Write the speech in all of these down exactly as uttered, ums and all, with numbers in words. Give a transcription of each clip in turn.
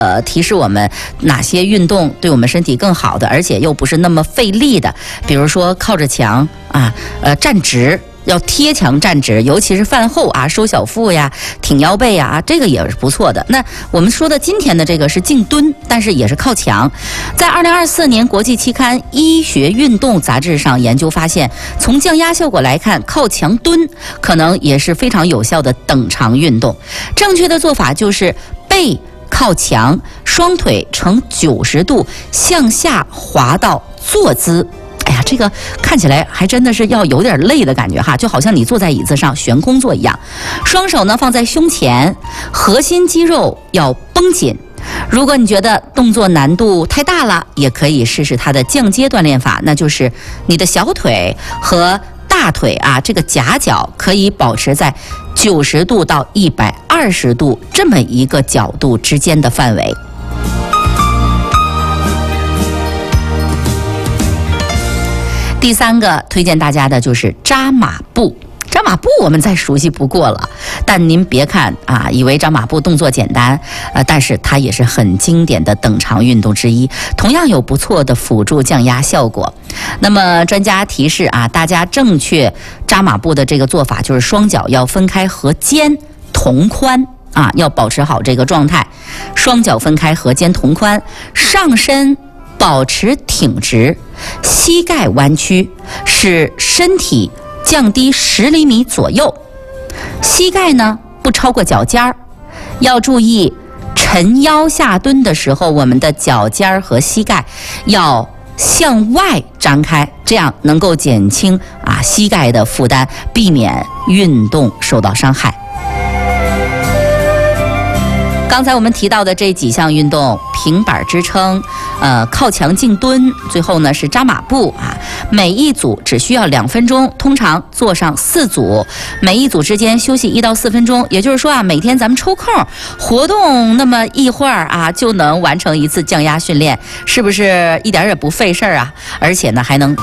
呃，提示我们哪些运动对我们身体更好的，而且又不是那么费力的，比如说靠着墙啊，呃，站直。要贴墙站直，尤其是饭后啊，收小腹呀，挺腰背呀，这个也是不错的。那我们说的今天的这个是静蹲，但是也是靠墙。在二零二四年国际期刊《医学运动》杂志上研究发现，从降压效果来看，靠墙蹲可能也是非常有效的等长运动。正确的做法就是背靠墙，双腿呈九十度向下滑到坐姿。哎呀，这个看起来还真的是要有点累的感觉哈，就好像你坐在椅子上悬空坐一样。双手呢放在胸前，核心肌肉要绷紧。如果你觉得动作难度太大了，也可以试试它的降阶锻炼法，那就是你的小腿和大腿啊，这个夹角可以保持在九十度到一百二十度这么一个角度之间的范围。第三个推荐大家的就是扎马步。扎马步我们再熟悉不过了，但您别看啊，以为扎马步动作简单，呃，但是它也是很经典的等长运动之一，同样有不错的辅助降压效果。那么专家提示啊，大家正确扎马步的这个做法就是双脚要分开和肩同宽啊，要保持好这个状态，双脚分开和肩同宽，上身保持挺直，膝盖弯曲，使身体降低十厘米左右，膝盖呢不超过脚尖儿。要注意，沉腰下蹲的时候，我们的脚尖儿和膝盖要向外张开，这样能够减轻啊膝盖的负担，避免运动受到伤害。刚才我们提到的这几项运动，平板支撑，呃，靠墙静蹲，最后呢是扎马步啊。每一组只需要两分钟，通常做上四组，每一组之间休息一到四分钟。也就是说啊，每天咱们抽空活动那么一会儿啊，就能完成一次降压训练，是不是一点也不费事儿啊？而且呢，还能。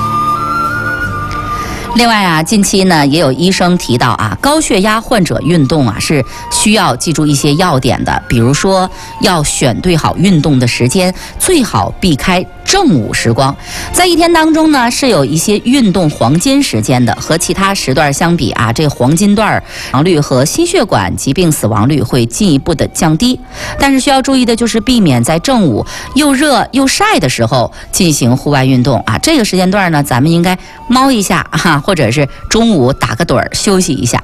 另外啊，近期呢也有医生提到啊，高血压患者运动啊是需要记住一些要点的，比如说要选对好运动的时间，最好避开正午时光。在一天当中呢，是有一些运动黄金时间的，和其他时段相比啊，这个黄金段死亡率和心血管疾病死亡率会进一步的降低。但是需要注意的就是避免在正午又热又晒的时候进行户外运动啊。这个时间段呢，咱们应该猫一下啊，或者是中午打个盹儿休息一下。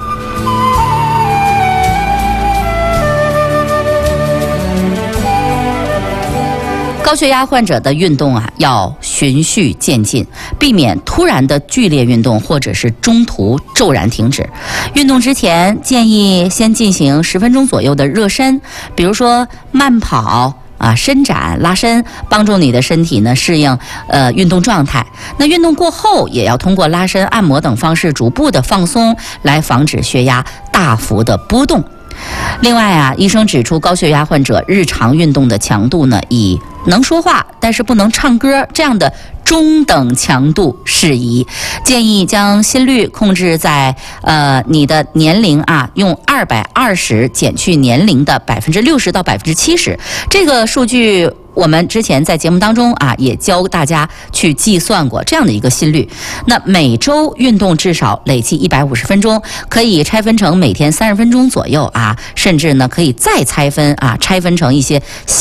高血压患者的运动啊，要循序渐进，避免突然的剧烈运动或者是中途骤然停止。运动之前建议先进行十分钟左右的热身，比如说慢跑啊，伸展拉伸，帮助你的身体呢适应呃运动状态。那运动过后也要通过拉伸、按摩等方式逐步的放松，来防止血压大幅的波动。另外啊，医生指出，高血压患者日常运动的强度呢，以能说话但是不能唱歌这样的中等强度适宜，建议将心率控制在呃你的年龄啊，用二百二十减去年龄的百分之六十到百分之七十。这个数据我们之前在节目当中啊，也教大家去计算过这样的一个心率。那每周运动至少累计一百五十分钟，可以拆分成每天三十分钟左右啊，甚至呢可以再拆分啊，拆分成一些